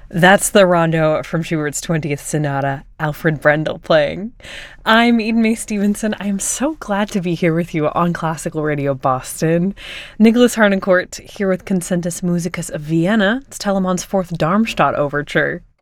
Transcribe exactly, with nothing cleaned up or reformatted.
That's the rondo from Schubert's twentieth Sonata, Alfred Brendel playing. I'm Eden Mae Stevenson. I am so glad to be here with you on Classical Radio Boston. Nicholas Harnoncourt here with Concentus Musicus of Vienna. It's Telemann's fourth Darmstadt overture.